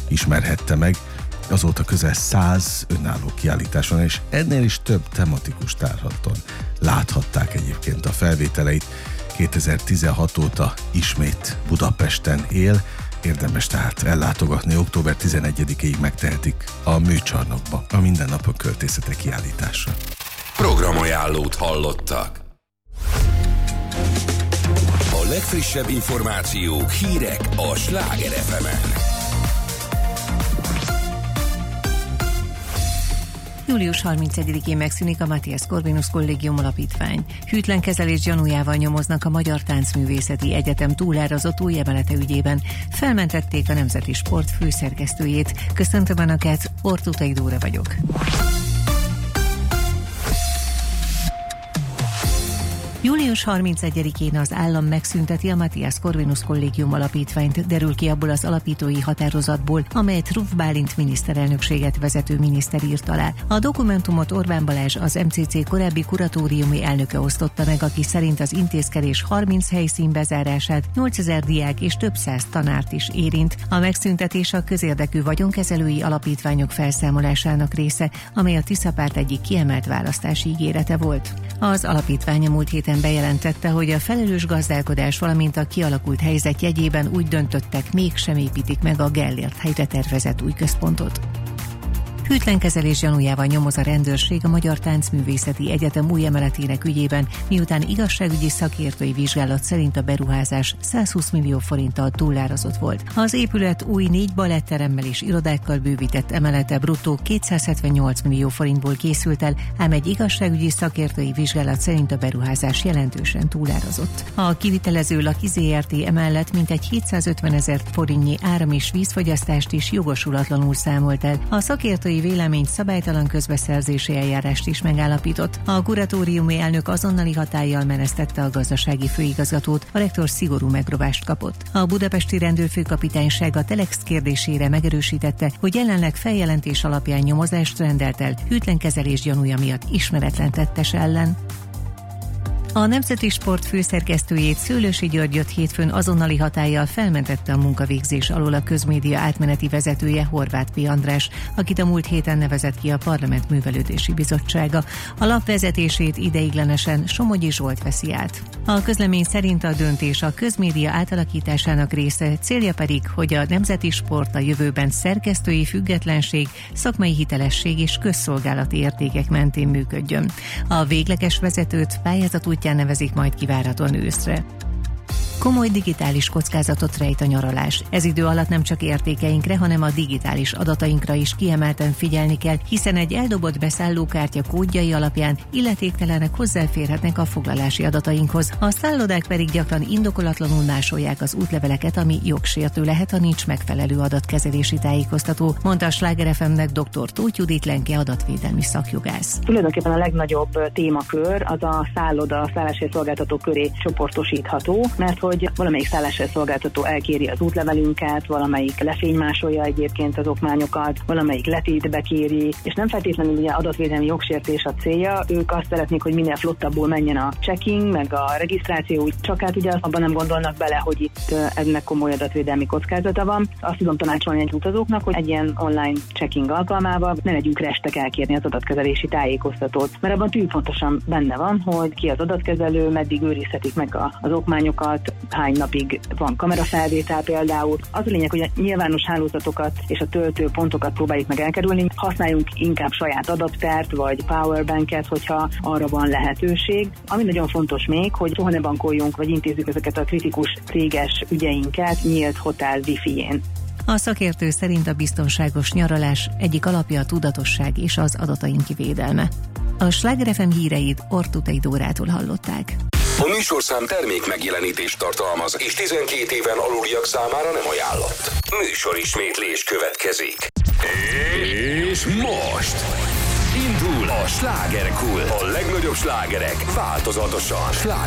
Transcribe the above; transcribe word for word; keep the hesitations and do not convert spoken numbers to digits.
ismerhette meg. Azóta közel száz önálló kiállítás van, és ennél is több tematikus tárlaton láthatták egyébként a felvételeit. kétezer-tizenhat óta ismét Budapesten él, érdemes tehát ellátogatni, október tizenegyedikéig megtehetik a Műcsarnokba a Mindennapok költészete kiállításra. Programajánlót hallottak. A legfrissebb információk, hírek a Sláger ef emen. július harmincegyedikén megszűnik a Matthias Corvinus Kollégium Alapítvány. Hűtlen kezelés gyanújával nyomoznak a Magyar Táncművészeti Egyetem túlárazott új emelete ügyében. Felmentették a Nemzeti Sport főszerkesztőjét. Köszöntöm Önöket, Ortutai Dóra vagyok. július harmincegyedikén az állam megszünteti a Matthias Corvinus Kollégium Alapítványt, derül ki abból az alapítói határozatból, amelyet Ruf Bálint miniszterelnökséget vezető miniszter írt alá. A dokumentumot Orbán Balázs, az em cé cé korábbi kuratóriumi elnöke osztotta meg, aki szerint az intézkedés harminc helyszín bezárását, nyolcezer diák és több száz tanárt is érint. A megszüntetés a közérdekű vagyonkezelői alapítványok felszámolásának része, amely a Tisza Párt egyik kiemelt választási ígérete volt. Az alapítvány a múlt héten bejelentette, hogy a felelős gazdálkodás, valamint a kialakult helyzet jegyében úgy döntöttek, mégsem építik meg a Gellért helyre tervezett új központot. Hűtlen kezelés gyanújával nyomoz a rendőrség a Magyar Táncművészeti Egyetem új emeletének ügyében, miután igazságügyi szakértői vizsgálat szerint a beruházás százhúsz millió forinttal túlárazott volt. Az épület új négy baletteremmel és irodákkal bővített emelete bruttó kétszázhetvennyolc millió forintból készült el, ám egy igazságügyi szakértői vizsgálat szerint a beruházás jelentősen túlárazott. A kivitelező Laki zé er té emellett mintegy hétszázötven ezer forintnyi áram- és vízfogyasztást is jogosulatlanul számolt el. A szakértői véleményt szabálytalan közbeszerzési eljárást is megállapított. A kuratóriumi elnök azonnali hatállyal menesztette a gazdasági főigazgatót, a rektor szigorú megrovást kapott. A budapesti rendőrfőkapitányság a Telex kérdésére megerősítette, hogy jelenleg feljelentés alapján nyomozást rendelt el hűtlen kezelés gyanúja miatt ismeretlen tettes ellen. A Nemzeti Sport főszerkesztőjét, Szőlősi Györgyöt hétfőn azonnali hatállyal felmentette a munkavégzés alól a közmédia átmeneti vezetője, Horváth P. András, akit a múlt héten nevezett ki a Parlament Művelődési Bizottsága. A lap vezetését ideiglenesen Somogyi Zsolt veszi át. A közlemény szerint a döntés a közmédia átalakításának része, célja pedig, hogy a Nemzeti Sport a jövőben szerkesztői függetlenség, szakmai hitelesség és közszolgálati értékek mentén működjön. A végleges vezetőt pályázat útján nevezik majd ki várhatóan őszre. Komoly digitális kockázatot rejt a nyaralás. Ez idő alatt nem csak értékeinkre, hanem a digitális adatainkra is kiemelten figyelni kell, hiszen egy eldobott beszállókártya kódjai alapján illetéktelenek hozzáférhetnek a foglalási adatainkhoz. A szállodák pedig gyakran indokolatlanul másolják az útleveleket, ami jogsértő lehet, ha nincs megfelelő adatkezelési tájékoztató, mondta a Sláger ef emnek dr. Tóth Judit Lenke adatvédelmi szakjogász. Tulajdonképpen a legnagyobb témakör az a szálloda, szálláshelyszolgáltató köré csoportosítható, mert hogy valamelyik szálláshelyszolgáltató elkéri az útlevelünket, valamelyik lefénymásolja egyébként az okmányokat, valamelyik letétbe kéri, és nem feltétlenül ugye adatvédelmi jogsértés a célja, ők azt szeretnék, hogy minél flottabbul menjen a checking, meg a regisztráció, csak hát ugye abban nem gondolnak bele, hogy itt ennek komoly adatvédelmi kockázata van. Azt tudom tanácsolni egy utazóknak, hogy egy ilyen online checking alkalmával ne legyünk restek elkérni az adatkezelési tájékoztatót, mert abban tűpontosan benne van, hogy ki az adatkezelő, meddig őrizhetik meg az okmányokat, hány napig van kamerafelvétel például. Az a lényeg, hogy a nyilvános hálózatokat és a töltőpontokat próbáljuk meg elkerülni. Használjunk inkább saját adaptert vagy powerbanket, hogyha arra van lehetőség. Ami nagyon fontos még, hogy soha ne bankoljunk, vagy intézzük ezeket a kritikus céges ügyeinket nyílt hotel wifi-jén. A szakértő szerint a biztonságos nyaralás egyik alapja a tudatosság és az adataink védelme. A Sláger ef em híreit Ortutai Dórától hallották. A műsorszám termék megjelenítést tartalmaz, és tizenkét éven aluliak számára nem ajánlott. Műsorismétlés következik. És most indul a slágerkult. A legnagyobb slágerek változatosan. Sláger